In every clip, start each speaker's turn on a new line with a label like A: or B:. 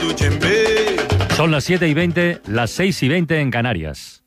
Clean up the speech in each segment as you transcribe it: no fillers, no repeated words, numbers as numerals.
A: Son las 7:20, las 6:20 en Canarias.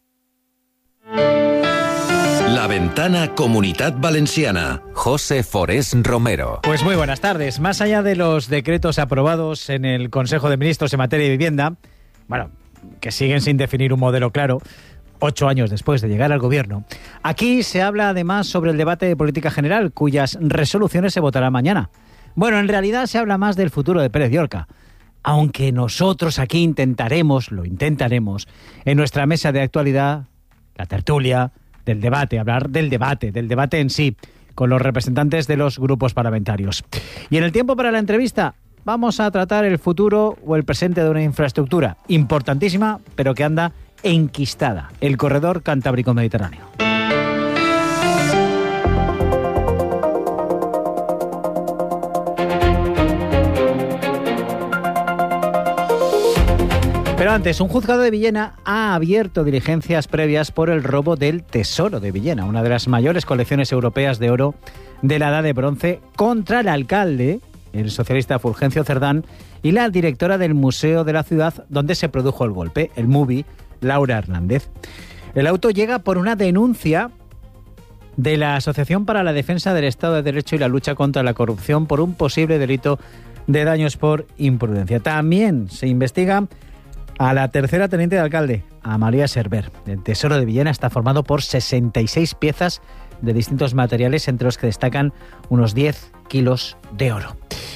B: La Ventana Comunitat Valenciana. José Forés Romero.
C: Pues muy buenas tardes. Más allá de los decretos aprobados en el Consejo de Ministros en materia de vivienda, bueno, que siguen sin definir un modelo claro, 8 años después de llegar al gobierno, aquí se habla además sobre el debate de política general, cuyas resoluciones se votarán mañana. Bueno, en realidad se habla más del futuro de Pérez Llorca, aunque nosotros aquí lo intentaremos, en nuestra mesa de actualidad, la tertulia, del debate, hablar del debate en sí, con los representantes de los grupos parlamentarios. Y en el tiempo para la entrevista vamos a tratar el futuro o el presente de una infraestructura importantísima, pero que anda enquistada, el corredor Cantábrico-Mediterráneo. Pero antes, un juzgado de Villena ha abierto diligencias previas por el robo del Tesoro de Villena, una de las mayores colecciones europeas de oro de la Edad de Bronce, contra el alcalde, el socialista Fulgencio Cerdán, y la directora del Museo de la Ciudad donde se produjo el golpe, el MUBI, Laura Hernández. El auto llega por una denuncia de la Asociación para la Defensa del Estado de Derecho y la Lucha contra la Corrupción por un posible delito de daños por imprudencia. También se investiga a la tercera teniente de alcalde, a María Server. El Tesoro de Villena está formado por 66 piezas de distintos materiales, entre los que destacan unos 10 kilos de oro.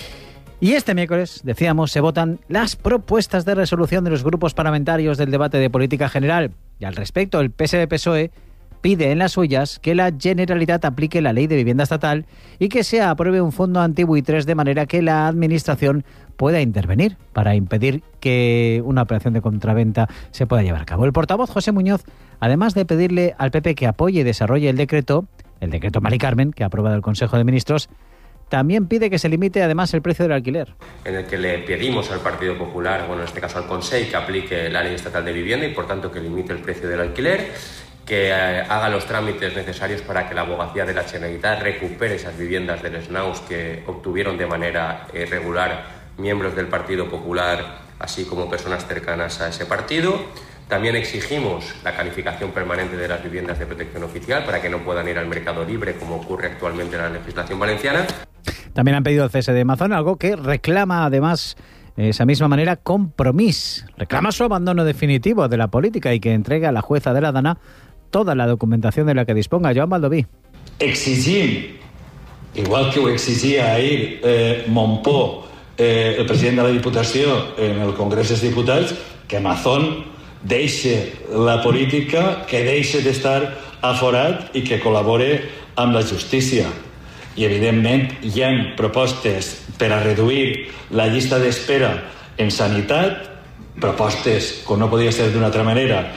C: Y este miércoles, decíamos, se votan las propuestas de resolución de los grupos parlamentarios del debate de política general. Y al respecto, el PSOE pide en las suyas que la Generalitat aplique la ley de vivienda estatal y que se apruebe un fondo antibuitres de manera que la administración pueda intervenir para impedir que una operación de compraventa se pueda llevar a cabo. El portavoz José Muñoz, además de pedirle al PP que apoye y desarrolle el decreto Mari Carmen, que ha aprobado el Consejo de Ministros, también pide que se limite además el precio del alquiler.
D: En el que le pedimos al Partido Popular, bueno, en este caso al Consejo, que aplique la ley estatal de vivienda y por tanto que limite el precio del alquiler, que haga los trámites necesarios para que la abogacía de la Generalitat recupere esas viviendas del SNAUS que obtuvieron de manera irregular miembros del Partido Popular, así como personas cercanas a ese partido. También exigimos la calificación permanente de las viviendas de protección oficial para que no puedan ir al mercado libre, como ocurre actualmente en la legislación valenciana.
C: También han pedido el cese de Mazón, algo que reclama además de esa misma manera Compromís. Reclama su abandono definitivo de la política y que entregue a la jueza de la Dana toda la documentación de la que disponga. Joan Baldoví.
E: Exigim, igual que ho exigia ahir Montpó, el president de la Diputació en el Congrés dels Diputats, que Mazón deixe la política, que deixe d'estar aforat i que col·labore amb la justícia. I, evidentment, hi ha propostes per a reduir la llista d'espera en sanitat, propostes, com no podia ser d'una altra manera,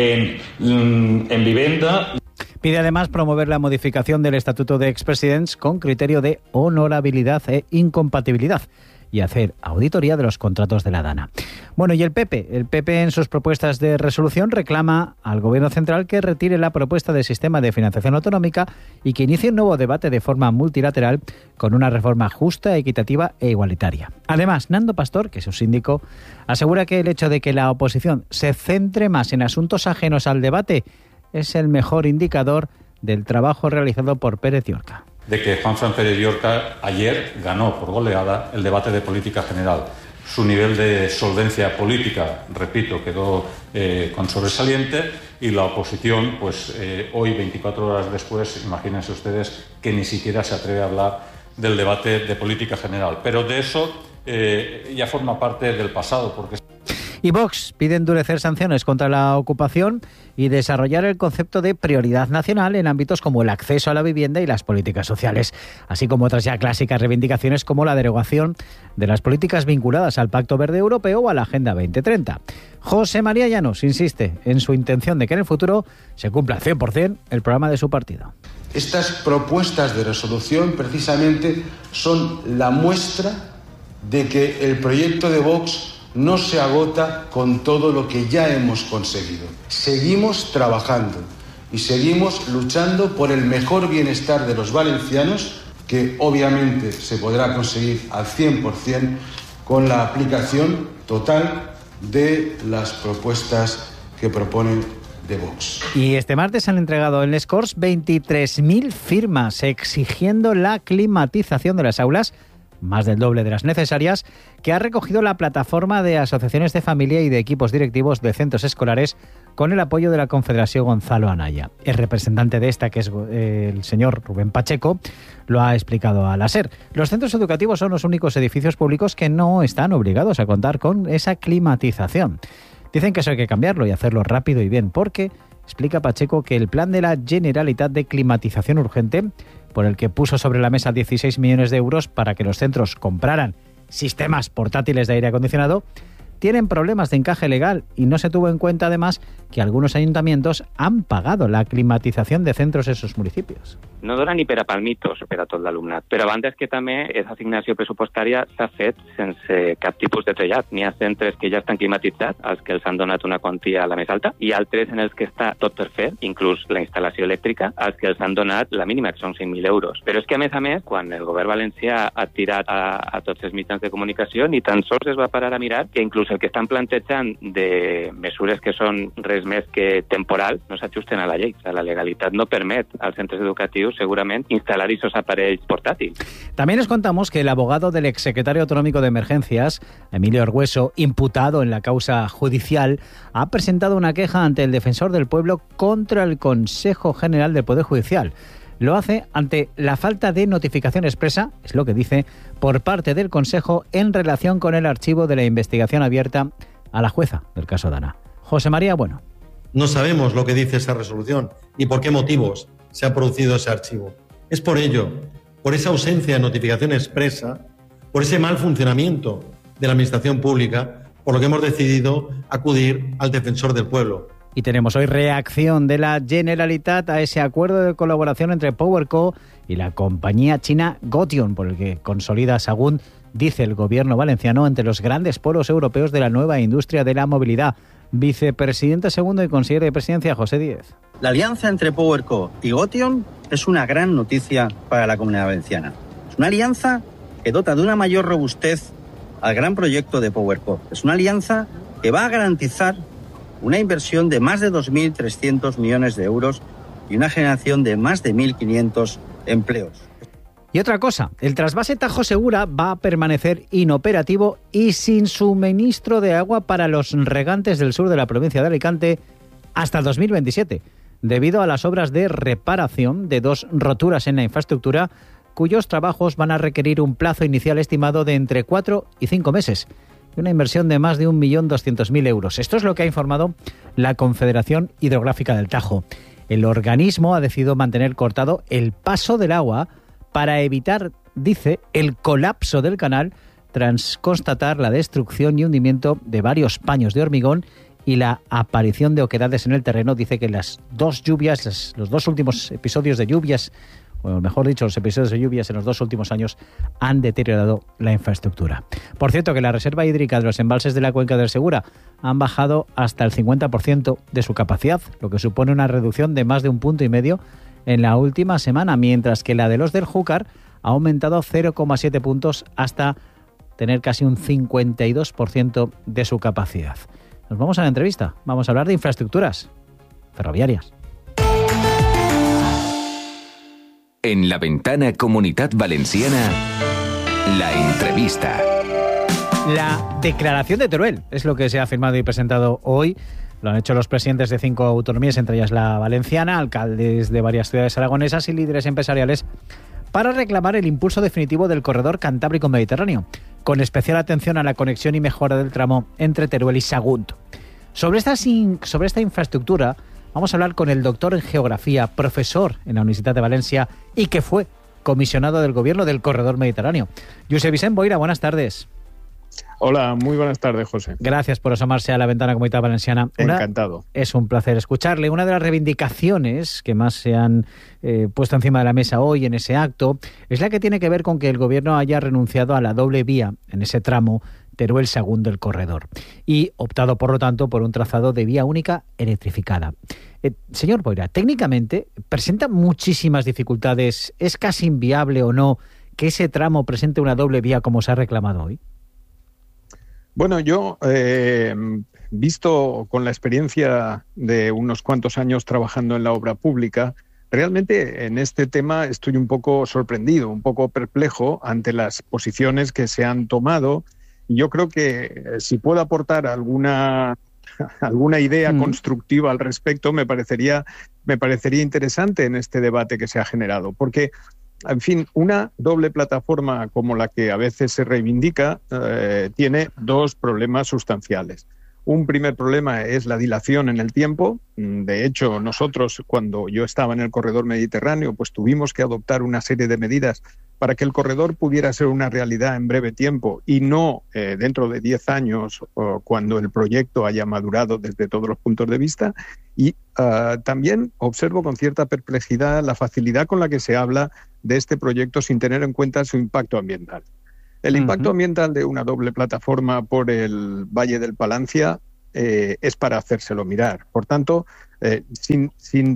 E: en vivenda.
C: Pide además promover la modificación del Estatuto de Expresidents con criterio de honorabilidad e incompatibilidad y hacer auditoría de los contratos de la Dana. Bueno, y el PP en sus propuestas de resolución reclama al Gobierno central que retire la propuesta de sistema de financiación autonómica y que inicie un nuevo debate de forma multilateral con una reforma justa, equitativa e igualitaria. Además, Nando Pastor, que es su síndico, asegura que el hecho de que la oposición se centre más en asuntos ajenos al debate es el mejor indicador del trabajo realizado por Pérez Llorca.
F: De que Juanfran Pérez Llorca ayer ganó por goleada el debate de política general. Su nivel de solvencia política, repito, quedó con sobresaliente y la oposición, pues hoy, 24 horas después, imagínense ustedes que ni siquiera se atreve a hablar del debate de política general. Pero de eso ya forma parte del pasado, porque...
C: Y Vox pide endurecer sanciones contra la ocupación y desarrollar el concepto de prioridad nacional en ámbitos como el acceso a la vivienda y las políticas sociales, así como otras ya clásicas reivindicaciones como la derogación de las políticas vinculadas al Pacto Verde Europeo o a la Agenda 2030. José María Llanos insiste en su intención de que en el futuro se cumpla 100% el programa de su partido.
G: Estas propuestas de resolución precisamente son la muestra de que el proyecto de Vox no se agota con todo lo que ya hemos conseguido. Seguimos trabajando y seguimos luchando por el mejor bienestar de los valencianos, que obviamente se podrá conseguir al 100% con la aplicación total de las propuestas que propone de Vox.
C: Y este martes han entregado en Les Corts 23.000 firmas exigiendo la climatización de las aulas, más del doble de las necesarias, que ha recogido la plataforma de asociaciones de familia y de equipos directivos de centros escolares con el apoyo de la Confederación Gonzalo Anaya. El representante de esta, que es el señor Rubén Pacheco, lo ha explicado a la SER. Los centros educativos son los únicos edificios públicos que no están obligados a contar con esa climatización. Dicen que eso hay que cambiarlo y hacerlo rápido y bien, porque explica Pacheco que el plan de la Generalitat de climatización urgente, por el que puso sobre la mesa 16 millones de euros para que los centros compraran sistemas portátiles de aire acondicionado, tienen problemas de encaje legal y no se tuvo en cuenta además que algunos ayuntamientos han pagado la climatización de centros en sus municipios.
H: No dona ni per a palmitos per a tot l'alumnat, però a banda és que també aquesta assignació pressupostària s'ha fet sense cap tipus de trellat. N'hi ha centres que ja estan climatitzats, als que els han donat una quantia la més alta, i altres en els que està tot per fer, inclús la instal·lació elèctrica, als que els han donat la mínima, que són 5.000 euros. Però és que, a més, quan el govern valencià ha tirat a tots els mitjans de comunicació, ni tan sols es va parar a mirar que inclús el que estan plantejant de mesures que són res més que temporal no s'ajusten a la llei. O sea, la legalitat no permet als centres educatius segurament instalar esos aparells portátiles.
C: También les contamos que el abogado del exsecretario autonómico de Emergencias, Emilio Argueso, imputado en la causa judicial, ha presentado una queja ante el Defensor del Pueblo contra el Consejo General del Poder Judicial. Lo hace ante la falta de notificación expresa, es lo que dice, por parte del Consejo en relación con el archivo de la investigación abierta a la jueza del caso Dana. José María Bueno.
I: No sabemos lo que dice esa resolución y por qué motivos se ha producido ese archivo. Es por ello, por esa ausencia de notificación expresa, por ese mal funcionamiento de la Administración Pública, por lo que hemos decidido acudir al Defensor del Pueblo.
C: Y tenemos hoy reacción de la Generalitat a ese acuerdo de colaboración entre PowerCo y la compañía china Gotion, por el que consolida, según dice el gobierno valenciano, entre los grandes polos europeos de la nueva industria de la movilidad. Vicepresidente segundo y consejero de Presidencia, José Díez.
J: La alianza entre PowerCo y Gotion es una gran noticia para la Comunidad Valenciana. Es una alianza que dota de una mayor robustez al gran proyecto de PowerCo. Es una alianza que va a garantizar una inversión de más de 2.300 millones de euros y una generación de más de 1.500 empleos.
C: Y otra cosa, el trasvase Tajo Segura va a permanecer inoperativo y sin suministro de agua para los regantes del sur de la provincia de Alicante hasta 2027, debido a las obras de reparación de 2 roturas en la infraestructura, cuyos trabajos van a requerir un plazo inicial estimado de entre 4 y 5 meses y una inversión de más de 1.200.000 euros. Esto es lo que ha informado la Confederación Hidrográfica del Tajo. El organismo ha decidido mantener cortado el paso del agua para evitar, dice, el colapso del canal tras constatar la destrucción y hundimiento de varios paños de hormigón y la aparición de oquedades en el terreno. Dice que las 2 lluvias, los 2 últimos episodios de lluvias, o mejor dicho, los episodios de lluvias en los 2 últimos años han deteriorado la infraestructura. Por cierto, que la reserva hídrica de los embalses de la cuenca del Segura han bajado hasta el 50% de su capacidad, lo que supone una reducción de más de 1,5 puntos en la última semana, mientras que la de los del Júcar ha aumentado 0,7 puntos hasta tener casi un 52% de su capacidad. Nos vamos a la entrevista. Vamos a hablar de infraestructuras ferroviarias.
B: En la ventana Comunitat Valenciana, la entrevista.
C: La declaración de Teruel es lo que se ha firmado y presentado hoy. Lo han hecho los presidentes de 5 autonomías, entre ellas la valenciana, alcaldes de varias ciudades aragonesas y líderes empresariales, para reclamar el impulso definitivo del corredor Cantábrico-Mediterráneo, con especial atención a la conexión y mejora del tramo entre Teruel y Sagunt. Sobre esta infraestructura vamos a hablar con el doctor en Geografía, profesor en la Universidad de Valencia y que fue comisionado del Gobierno del Corredor Mediterráneo. Josep Vicent Boira, buenas tardes.
K: Hola, muy buenas tardes, José.
C: Gracias por asomarse a la ventana Comunitat Valenciana.
K: Encantado.
C: Es un placer escucharle. Una de las reivindicaciones que más se han puesto encima de la mesa hoy en ese acto es la que tiene que ver con que el Gobierno haya renunciado a la doble vía en ese tramo Teruel-Sagunt del corredor y optado, por lo tanto, por un trazado de vía única electrificada. Señor Boira, técnicamente presenta muchísimas dificultades. ¿Es casi inviable o no que ese tramo presente una doble vía como se ha reclamado hoy?
K: Bueno, yo, visto con la experiencia de unos cuantos años trabajando en la obra pública, realmente en este tema estoy un poco sorprendido, un poco perplejo ante las posiciones que se han tomado. Yo creo que si puedo aportar alguna idea constructiva al respecto, me parecería interesante en este debate que se ha generado, porque, en fin, una doble plataforma como la que a veces se reivindica tiene dos problemas sustanciales. Un primer problema es la dilación en el tiempo. De hecho, nosotros, cuando yo estaba en el corredor mediterráneo, pues tuvimos que adoptar una serie de medidas para que el corredor pudiera ser una realidad en breve tiempo y no dentro de 10 años, cuando el proyecto haya madurado desde todos los puntos de vista. Y también observo con cierta perplejidad la facilidad con la que se habla de este proyecto sin tener en cuenta su impacto ambiental. El impacto ambiental de una doble plataforma por el Valle del Palancia es para hacérselo mirar. Por tanto, sin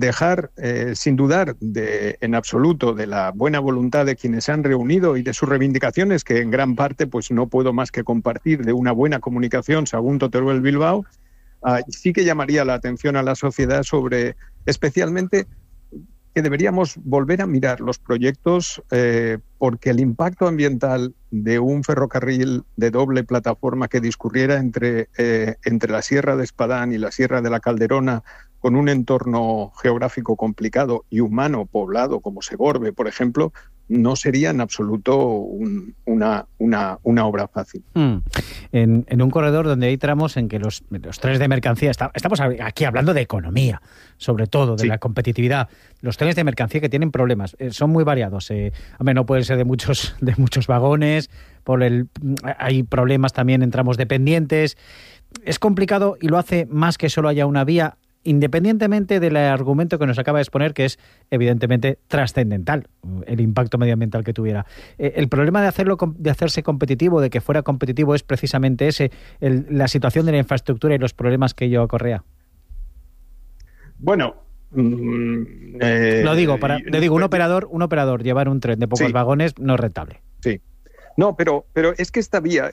K: dudar en absoluto de la buena voluntad de quienes se han reunido y de sus reivindicaciones, que en gran parte pues no puedo más que compartir, de una buena comunicación Sagunto Teruel Bilbao, sí que llamaría la atención a la sociedad sobre, especialmente, que deberíamos volver a mirar los proyectos porque el impacto ambiental de un ferrocarril de doble plataforma que discurriera entre la Sierra de Espadán y la Sierra de la Calderona, con un entorno geográfico complicado y humano poblado como Segorbe, por ejemplo, no sería en absoluto una obra fácil.
C: En un corredor donde hay tramos en que los trenes de mercancía, estamos aquí hablando de economía, sobre todo, de la competitividad. Los trenes de mercancía que tienen problemas, son muy variados. No pueden ser de muchos vagones, hay problemas también en tramos dependientes. Es complicado y lo hace más que solo haya una vía, independientemente del argumento que nos acaba de exponer, que es evidentemente trascendental, el impacto medioambiental que tuviera. El problema de hacerse competitivo, de que fuera competitivo, es precisamente ese, la situación de la infraestructura y los problemas que ello acarrea.
K: Bueno,
C: lo digo, un operador llevar un tren de pocos vagones no es rentable.
K: Sí. No, pero es que esta vía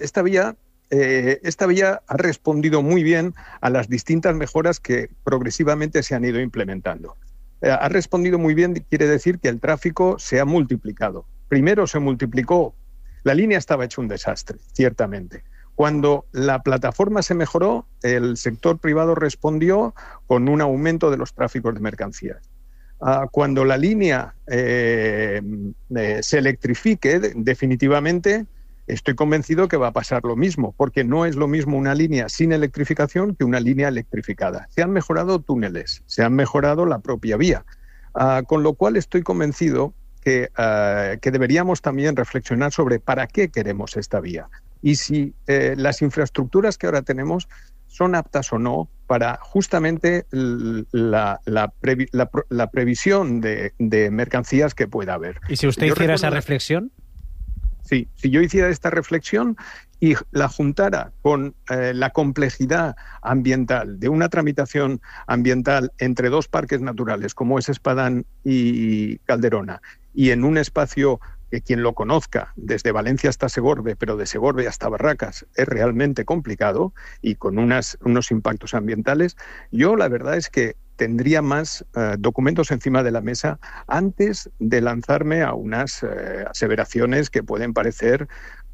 K: ha respondido muy bien a las distintas mejoras que progresivamente se han ido implementando. Ha respondido muy bien, quiere decir que el tráfico se ha multiplicado. Primero se multiplicó, la línea estaba hecha un desastre, ciertamente. Cuando la plataforma se mejoró, el sector privado respondió con un aumento de los tráficos de mercancías. Cuando la línea se electrifique definitivamente, estoy convencido que va a pasar lo mismo, porque no es lo mismo una línea sin electrificación que una línea electrificada. Se han mejorado túneles, se han mejorado la propia vía, con lo cual estoy convencido que deberíamos también reflexionar sobre para qué queremos esta vía y si las infraestructuras que ahora tenemos son aptas o no para justamente la previsión de mercancías que pueda haber.
C: ¿Y si usted hiciera esa reflexión?
K: Sí, si yo hiciera esta reflexión y la juntara con la complejidad ambiental de una tramitación ambiental entre dos parques naturales como es Espadán y Calderona, y en un espacio que quien lo conozca, desde Valencia hasta Segorbe, pero de Segorbe hasta Barracas, es realmente complicado y con unos impactos ambientales, yo la verdad es que tendría más documentos encima de la mesa antes de lanzarme a unas aseveraciones que pueden parecer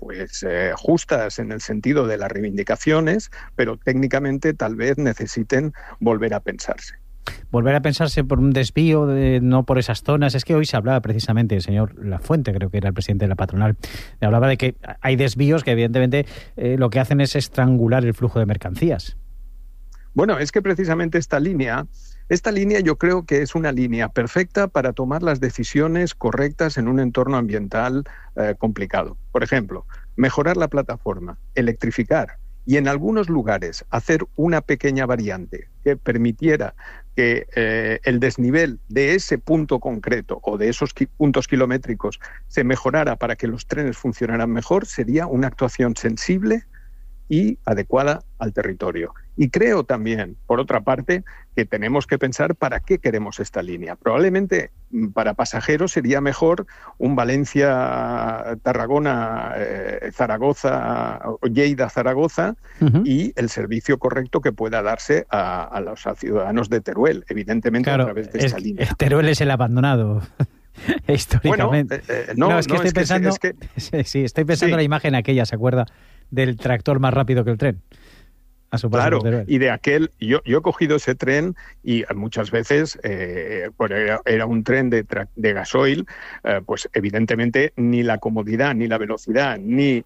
K: justas en el sentido de las reivindicaciones, pero técnicamente tal vez necesiten volver a pensarse.
C: Volver a pensarse por un desvío, no por esas zonas. Es que hoy se hablaba precisamente, el señor Lafuente, creo que era el presidente de la patronal, hablaba de que hay desvíos que evidentemente lo que hacen es estrangular el flujo de mercancías.
K: Bueno, es que precisamente esta línea yo creo que es una línea perfecta para tomar las decisiones correctas en un entorno ambiental complicado. Por ejemplo, mejorar la plataforma, electrificar y en algunos lugares hacer una pequeña variante que permitiera que el desnivel de ese punto concreto o de esos puntos kilométricos se mejorara para que los trenes funcionaran mejor, sería una actuación sensible y adecuada al territorio. Y creo también, por otra parte, que tenemos que pensar para qué queremos esta línea. Probablemente para pasajeros sería mejor un Valencia-Tarragona, Zaragoza o Lleida-Zaragoza y el servicio correcto que pueda darse a los ciudadanos de Teruel, evidentemente, claro, a través de esta línea.
C: Teruel es el abandonado. Históricamente.
K: Bueno,
C: estoy pensando en la imagen aquella, ¿se acuerda? Del tractor más rápido que el tren.
K: Claro, y de aquel, yo he cogido ese tren y muchas veces era un tren de gasoil, pues evidentemente ni la comodidad, ni la velocidad, ni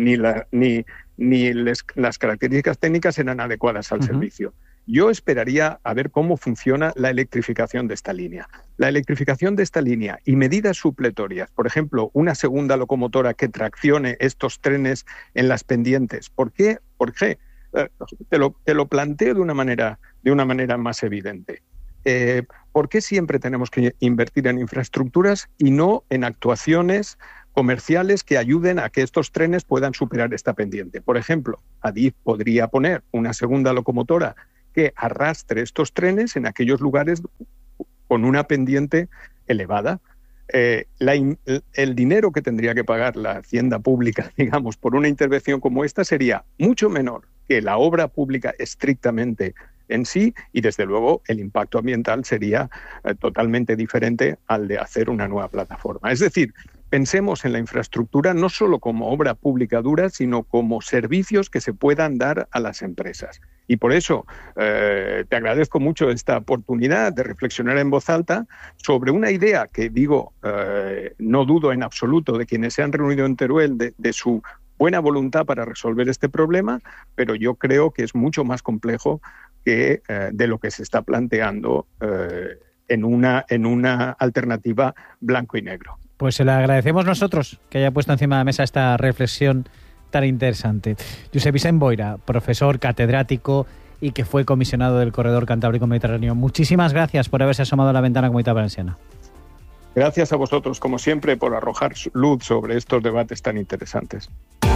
K: las características técnicas eran adecuadas al servicio. Yo esperaría a ver cómo funciona la electrificación de esta línea. La electrificación de esta línea y medidas supletorias, por ejemplo, una segunda locomotora que traccione estos trenes en las pendientes. ¿Por qué? Te lo planteo de una manera más evidente. ¿Por qué siempre tenemos que invertir en infraestructuras y no en actuaciones comerciales que ayuden a que estos trenes puedan superar esta pendiente? Por ejemplo, Adif podría poner una segunda locomotora que arrastre estos trenes en aquellos lugares con una pendiente elevada. El dinero que tendría que pagar la hacienda pública, digamos, por una intervención como esta sería mucho menor que la obra pública estrictamente en sí, y desde luego el impacto ambiental sería totalmente diferente al de hacer una nueva plataforma. Es decir, pensemos en la infraestructura no solo como obra pública dura, sino como servicios que se puedan dar a las empresas. Y por eso te agradezco mucho esta oportunidad de reflexionar en voz alta sobre una idea que, no dudo en absoluto de quienes se han reunido en Teruel de su buena voluntad para resolver este problema, pero yo creo que es mucho más complejo que de lo que se está planteando en una alternativa blanco y negro.
C: Pues se le agradecemos nosotros que haya puesto encima de la mesa esta reflexión tan interesante. Josep Vicent Boira, profesor catedrático y que fue comisionado del Corredor Cantábrico Mediterráneo. Muchísimas gracias por haberse asomado a la ventana Comunidad Valenciana.
K: Gracias a vosotros, como siempre, por arrojar luz sobre estos debates tan interesantes.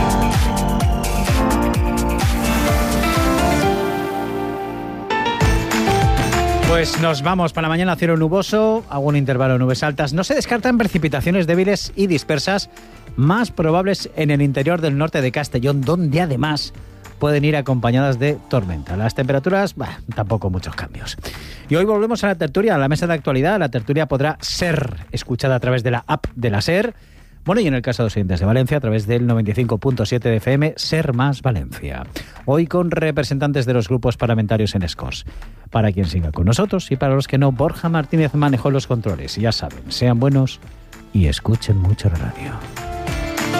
C: Pues nos vamos para mañana, cielo nuboso, algún intervalo de nubes altas. No se descartan precipitaciones débiles y dispersas, más probables en el interior del norte de Castellón, donde además pueden ir acompañadas de tormenta. Las temperaturas, tampoco muchos cambios. Y hoy volvemos a la tertulia, a la mesa de actualidad. La tertulia podrá ser escuchada a través de la app de la SER. Bueno, y en el caso de los oyentes de Valencia, a través del 95.7 de FM, Ser Más Valencia. Hoy con representantes de los grupos parlamentarios en Escors. Para quien siga con nosotros y para los que no, Borja Martínez manejó los controles. Y ya saben, sean buenos y escuchen mucho la radio.